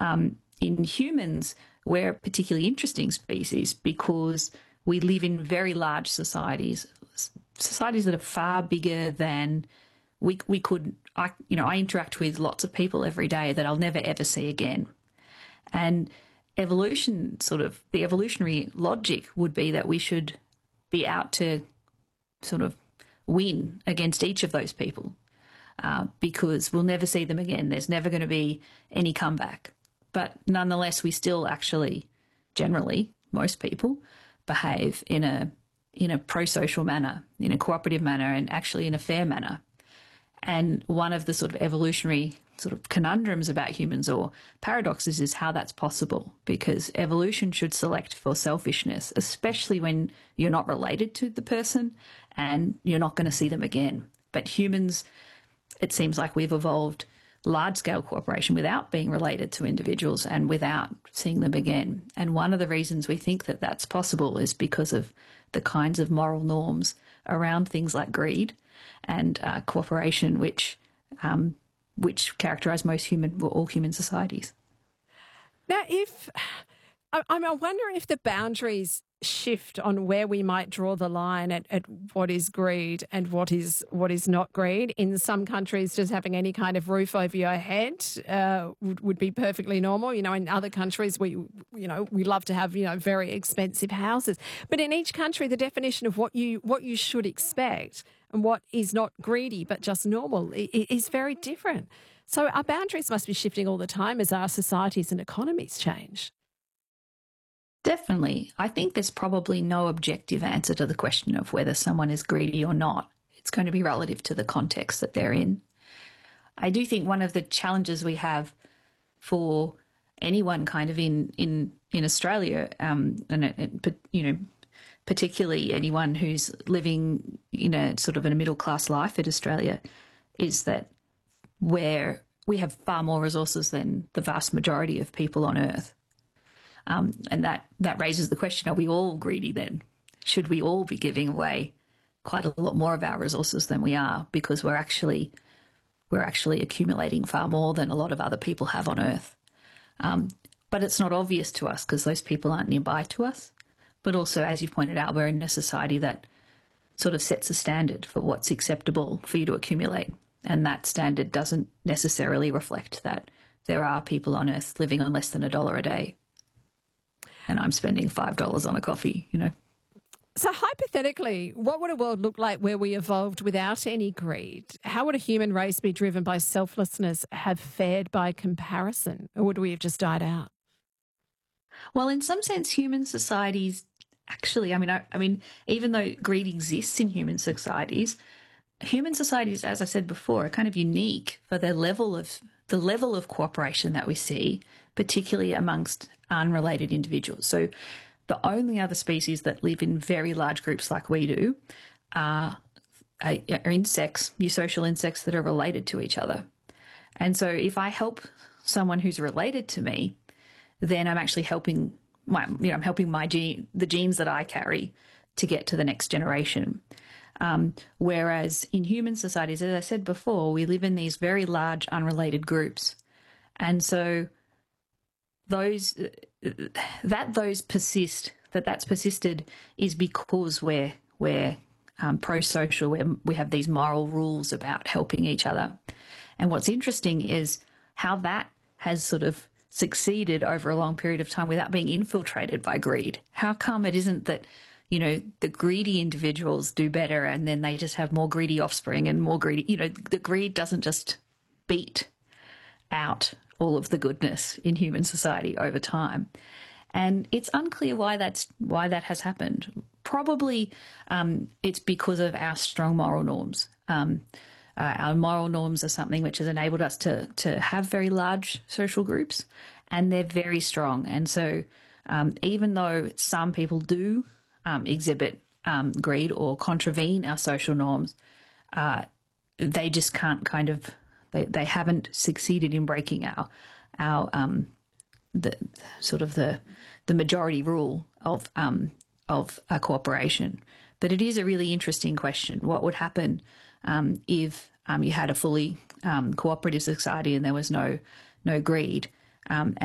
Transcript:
In humans, we're a particularly interesting species because we live in very large societies, societies that are far bigger than we could. I interact with lots of people every day that I'll never ever see again. And evolution, sort of the evolutionary logic would be that we should be out to sort of win against each of those people because we'll never see them again. There's never going to be any comeback. But nonetheless, we still actually, generally, most people behave in a pro-social manner, in a cooperative manner, and actually in a fair manner. And one of the sort of evolutionary sort of conundrums about humans or paradoxes is how that's possible, because evolution should select for selfishness, especially when you're not related to the person and you're not going to see them again. But humans, it seems like we've evolved large-scale cooperation without being related to individuals and without seeing them again. And one of the reasons we think that that's possible is because of the kinds of moral norms around things like greed and cooperation, which characterise all human societies. Now, I'm wondering if the boundaries shift on where we might draw the line at what is greed and what is not greed. In some countries, just having any kind of roof over your head would be perfectly normal. In other countries, we love to have very expensive houses. But in each country, the definition of what you should expect and what is not greedy but just normal is very different. So our boundaries must be shifting all the time as our societies and economies change. Definitely. I think there's probably no objective answer to the question of whether someone is greedy or not. It's going to be relative to the context that they're in. I do think one of the challenges we have for anyone kind of in Australia, particularly anyone who's living in a sort of a middle class life in Australia, is that we have far more resources than the vast majority of people on Earth. And that raises the question, are we all greedy then? Should we all be giving away quite a lot more of our resources than we are, because we're actually accumulating far more than a lot of other people have on Earth? But it's not obvious to us because those people aren't nearby to us. But also, as you pointed out, we're in a society that sort of sets a standard for what's acceptable for you to accumulate. And that standard doesn't necessarily reflect that there are people on Earth living on less than $1 a day. And I'm spending $5 on a coffee, So hypothetically, what would a world look like where we evolved without any greed? How would a human race be driven by selflessness have fared by comparison? Or would we have just died out? Well, in some sense, human societies actually, even though greed exists in human societies, as I said before, are kind of unique for the level of cooperation that we see, particularly amongst unrelated individuals. So the only other species that live in very large groups like we do are insects, eusocial insects that are related to each other. And so if I help someone who's related to me, then I'm actually helping the genes that I carry to get to the next generation. Whereas in human societies, as I said before, we live in these very large unrelated groups. And so that's persisted is because we're pro-social, where we have these moral rules about helping each other. And what's interesting is how that has sort of succeeded over a long period of time without being infiltrated by greed. How come it isn't that, the greedy individuals do better and then they just have more greedy offspring and more greedy, the greed doesn't just beat out all of the goodness in human society over time. And it's unclear why that has happened. Probably it's because of our strong moral norms. Our moral norms are something which has enabled us to have very large social groups, and they're very strong. And so even though some people do exhibit greed or contravene our social norms, they just can't they haven't succeeded in breaking the majority rule of a cooperation. But it is a really interesting question. What would happen if you had a fully cooperative society and there was no greed?